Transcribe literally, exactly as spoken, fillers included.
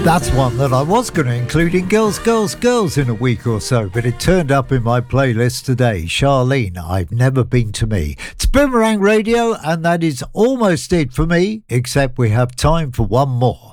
That's one that I was going to include in Girls, Girls, Girls in a week or so, but it turned up in my playlist today. Charlene, I've Never Been to Me. It's Boomerang Radio, and that is almost it for me, except we have time for one more.